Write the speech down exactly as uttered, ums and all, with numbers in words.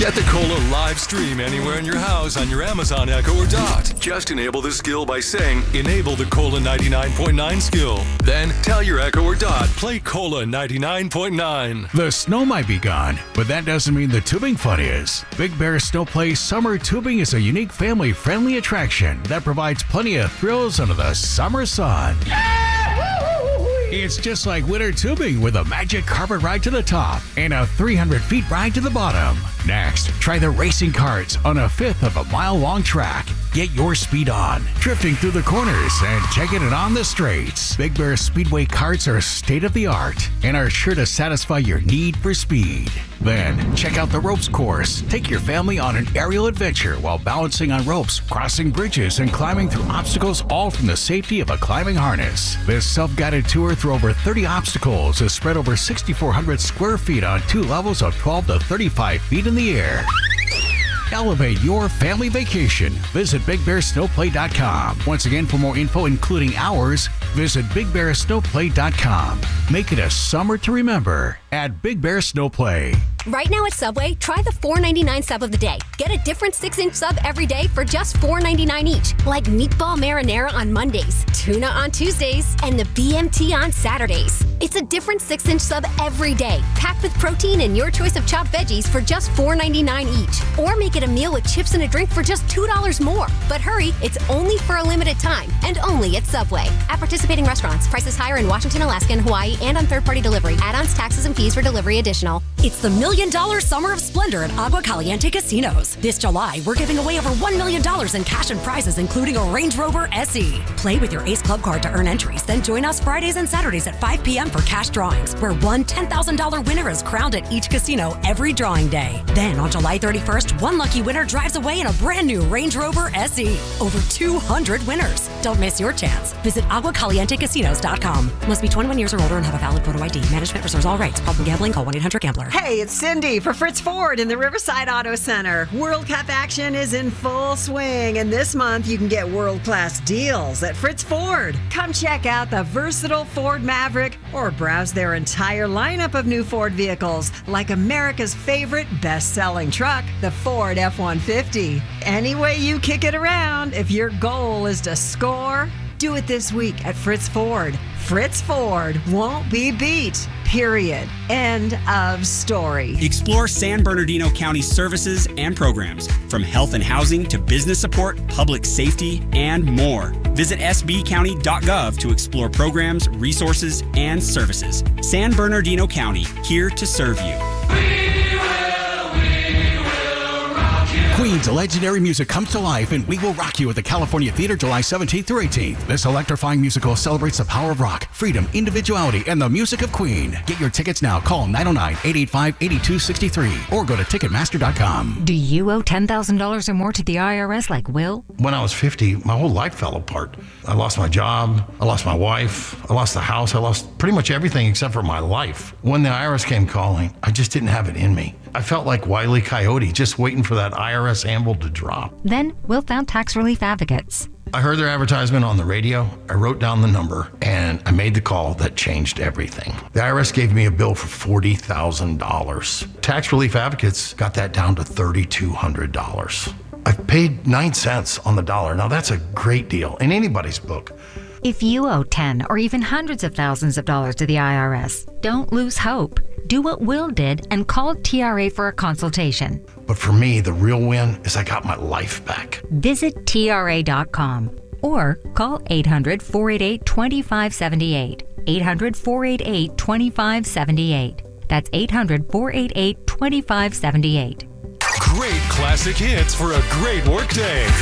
Get the Cola live stream anywhere in your house on your Amazon Echo or Dot. Just enable the skill by saying, enable the Cola ninety-nine point nine skill. Then tell your Echo or Dot, play Cola ninety-nine point nine. The snow might be gone, but that doesn't mean the tubing fun is. Big Bear Snow Play Summer Tubing is a unique family-friendly attraction that provides plenty of thrills under the summer sun. It's just like winter tubing with a magic carpet ride to the top and a three hundred feet ride to the bottom. Next, try the racing carts on a fifth of a mile-long track. Get your speed on, drifting through the corners and checking it on the straights. Big Bear Speedway carts are state-of-the-art and are sure to satisfy your need for speed. Then, check out the ropes course. Take your family on an aerial adventure while balancing on ropes, crossing bridges, and climbing through obstacles, all from the safety of a climbing harness. This self-guided tour through over thirty obstacles is spread over six thousand four hundred square feet on two levels of twelve to thirty-five feet in the air. Elevate your family vacation. Visit big bear snow play dot com. Once again, for more info, including hours, visit big bear snow play dot com. Make it a summer to remember at Big Bear Snow Play. Right now at Subway, try the four ninety-nine sub of the day. Get a different six inch sub every day for just four ninety-nine each, like meatball marinara on Mondays, tuna on Tuesdays, and the B M T on Saturdays. It's a different six inch sub every day, packed with protein and your choice of chopped veggies for just four ninety-nine each. Or make it a meal with chips and a drink for just two dollars more. But hurry, it's only for a limited time, and only at Subway. At participating restaurants, prices higher in Washington, Alaska, and Hawaii, and on third-party delivery. Add-ons, taxes, and fees for delivery additional. It's the Million Dollar Summer of Splendor at Agua Caliente Casinos. This July, we're giving away over one million dollars in cash and prizes, including a Range Rover S E. Play with your Ace Club card to earn entries, then join us Fridays and Saturdays at five p.m. for cash drawings, where one ten thousand dollars winner is crowned at each casino every drawing day. Then on July thirty-first, one lucky winner drives away in a brand new Range Rover S E. Over two hundred winners. Don't miss your chance. Visit agua caliente casinos dot com. Must be twenty-one years or older and have a valid photo I D. Management reserves all rights. Problem gambling? Call one eight hundred gambler. Hey, it's Cindy for Fritz Ford in the Riverside Auto Center. World Cup action is in full swing, and this month you can get world-class deals at Fritz Ford. Come check out the versatile Ford Maverick or browse their entire lineup of new Ford vehicles, like America's favorite best-selling truck, the Ford F one fifty. Any way you kick it around, if your goal is to score, do it this week at Fritz Ford. Fritz Ford won't be beat. Period. End of story. Explore San Bernardino County services and programs, from health and housing to business support, public safety, and more. Visit s b county dot gov to explore programs, resources, and services. San Bernardino County, here to serve you. Queen's legendary music comes to life in We Will Rock You at the California Theater July seventeenth through eighteenth. This electrifying musical celebrates the power of rock, freedom, individuality, and the music of Queen. Get your tickets now. Call nine oh nine, eight eight five, eight two six three or go to ticketmaster dot com. Do you owe ten thousand dollars or more to the I R S like Will? When I was fifty, my whole life fell apart. I lost my job, I lost my wife, I lost the house, I lost pretty much everything except for my life. When the I R S came calling, I just didn't have it in me. I felt like Wile E. Coyote, just waiting for that I R S anvil to drop. Then Will found Tax Relief Advocates. I heard their advertisement on the radio, I wrote down the number, and I made the call that changed everything. The I R S gave me a bill for forty thousand dollars. Tax Relief Advocates got that down to three thousand two hundred dollars. I've paid nine cents on the dollar. Now that's a great deal in anybody's book. If you owe ten or even hundreds of thousands of dollars to the I R S, don't lose hope. Do what Will did and call T R A for a consultation. But for me, the real win is I got my life back. Visit T R A dot com or call eight hundred, four eight eight, two five seven eight. eight hundred, four eight eight, two five seven eight. That's eight hundred, four eight eight, two five seven eight. Great classic hits for a great workday.